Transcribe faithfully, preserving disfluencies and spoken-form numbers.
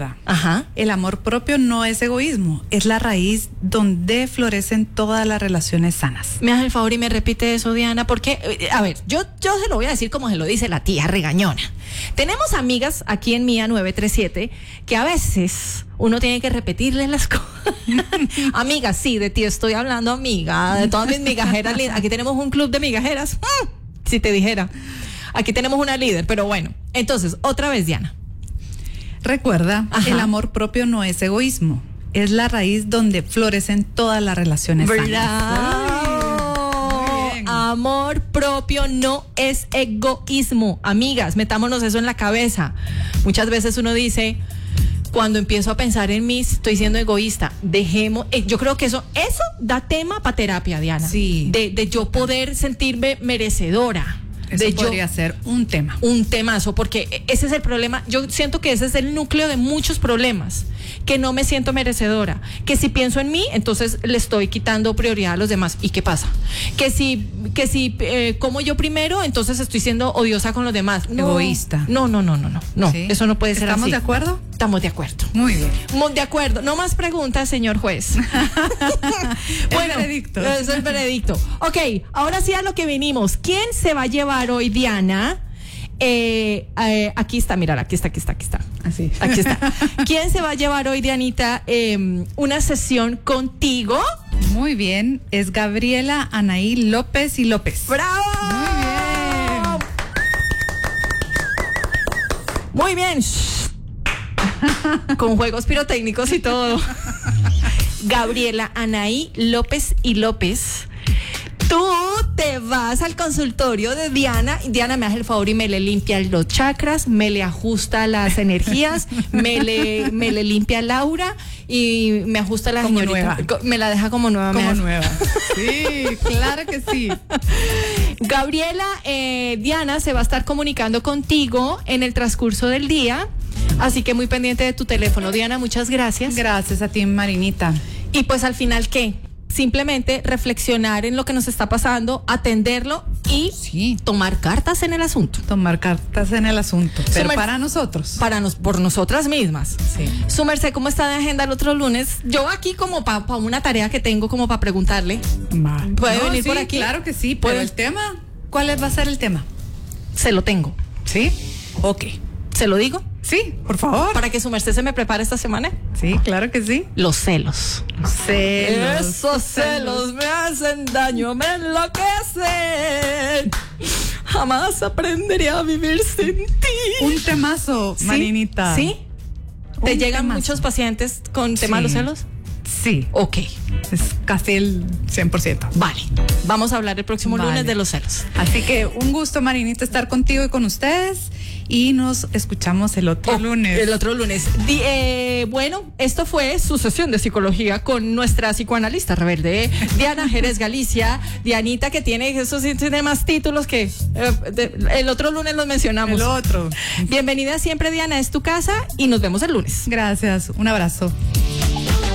Recuerda, Ajá. el amor propio no es egoísmo, es la raíz donde florecen todas las relaciones sanas. Me hace el favor y me repite eso, Diana, porque, a ver, yo, yo se lo voy a decir como se lo dice la tía regañona. Tenemos amigas aquí en Mía nueve tres siete que a veces uno tiene que repetirles las cosas. Amiga, sí, de ti estoy hablando, amiga, de todas mis migajeras. Aquí tenemos un club de migajeras, si te dijera. Aquí tenemos una líder, pero bueno. Entonces, otra vez, Diana. Recuerda, Ajá. el amor propio no es egoísmo, es la raíz donde florecen todas las relaciones ¿Verdad? sanas. Muy bien. Amor propio no es egoísmo. Amigas, metámonos eso en la cabeza. Muchas veces uno dice, cuando empiezo a pensar en mí, estoy siendo egoísta. Dejemos, eh, yo creo que eso, eso da tema para terapia, Diana. Sí. De, de yo poder sentirme merecedora. Eso de podría yo, ser un tema. un temazo, porque ese es el problema. Yo siento que ese es el núcleo de muchos problemas, que no me siento merecedora, que si pienso en mí, entonces le estoy quitando prioridad a los demás. ¿Y qué pasa? Que si, que si eh, como yo primero, entonces estoy siendo odiosa con los demás. No, Egoísta. No, no, no, no, no, no. ¿Sí? Eso no puede ser así. ¿Estamos de acuerdo? Estamos de acuerdo. Muy bien. Muy de acuerdo. No más preguntas, señor juez. El veredicto. Es el veredicto. Ok, ahora sí a lo que venimos. ¿Quién se va a llevar hoy, Diana? Eh, eh, aquí está, mira, aquí está, aquí está, aquí está. Así. Aquí está. ¿Quién se va a llevar hoy, Dianita, eh, una sesión contigo? Muy bien, es Gabriela Anaí López y López. ¡Bravo! Muy bien. Muy bien. Con juegos pirotécnicos y todo. Gabriela Anaí López y López. Tú te vas al consultorio de Diana. Diana me hace el favor y me le limpia los chakras, me le ajusta las energías, me le, me le limpia el aura y me ajusta la Como señorita. nueva. Me la deja como nueva. Como me hace- nueva. Sí, claro que sí. Gabriela, eh, Diana se va a estar comunicando contigo en el transcurso del día. Así que muy pendiente de tu teléfono. Diana, muchas gracias. Gracias a ti, Marinita. Y pues al final, ¿qué? Simplemente reflexionar en lo que nos está pasando, atenderlo y Sí. tomar cartas en el asunto. Tomar cartas en el asunto. Pero Sumer- para nosotros. Para nos, por nosotras mismas. Sí. Su merced, ¿cómo está de agenda el otro lunes? Yo aquí como para pa una tarea que tengo como para preguntarle. Va. ¿Puede No, venir sí, por aquí? Claro que sí, pero ¿Puede? el tema, ¿cuál es- va a ser el tema? Se lo tengo. ¿Sí? Ok. ¿Se lo digo? Sí, por favor. Para que su merced se me prepare esta semana. Sí, claro que sí. Los celos. Celos. Esos celos me hacen daño, me enloquecen. Jamás aprenderé a vivir sin ti. Un temazo, ¿Sí? Marinita. ¿Sí? ¿Te Un llegan temazo. muchos pacientes con tema de los Sí. celos? Sí, Ok, es casi el cien por ciento. vale. Vamos a hablar el próximo Vale. lunes de los celos. Así que un gusto, Marinita, estar contigo y con ustedes. Y nos escuchamos el otro Oh, lunes. El otro lunes. Di- eh, bueno, esto fue su sesión de psicología con nuestra psicoanalista rebelde, Diana Jerez Galicia. Dianita, que tiene, eso sí, tiene más títulos que eh, de- el otro lunes los mencionamos. El otro. Bienvenida siempre, Diana, es tu casa y nos vemos el lunes. Gracias. Un abrazo.